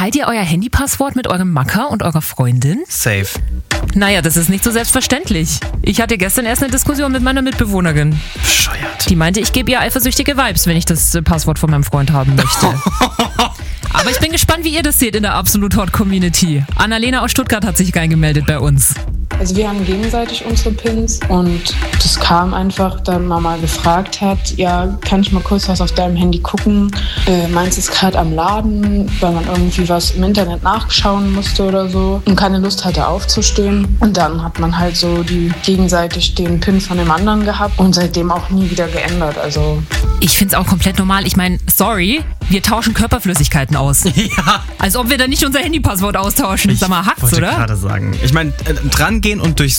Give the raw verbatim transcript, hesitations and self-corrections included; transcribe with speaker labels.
Speaker 1: Teilt ihr euer Handypasswort mit eurem Macker und eurer Freundin?
Speaker 2: Safe.
Speaker 1: Naja, das ist nicht so selbstverständlich. Ich hatte gestern erst eine Diskussion mit meiner Mitbewohnerin.
Speaker 2: Bescheuert.
Speaker 1: Die meinte, ich gebe ihr eifersüchtige Vibes, wenn ich das äh, Passwort von meinem Freund haben möchte. Aber ich bin gespannt, wie ihr das seht in der Absolut Hot Community. Annalena aus Stuttgart hat sich reingemeldet bei uns.
Speaker 3: Also wir haben gegenseitig unsere Pins und das kam einfach, da Mama gefragt hat, ja, kann ich mal kurz was auf deinem Handy gucken? Äh, meins ist gerade am Laden, weil man irgendwie was im Internet nachschauen musste oder so und keine Lust hatte aufzustehen. Und dann hat man halt so die gegenseitig den Pin von dem anderen gehabt und seitdem auch nie wieder geändert. Also
Speaker 1: Ich find's auch komplett normal. Ich meine, sorry, wir tauschen Körperflüssigkeiten aus.
Speaker 2: Ja.
Speaker 1: Als ob wir da nicht unser Handypasswort austauschen.
Speaker 2: Ich
Speaker 1: Sag mal, hackt's,
Speaker 2: wollte
Speaker 1: oder?
Speaker 2: gerade sagen. Ich meine, äh, dran gehen und durchs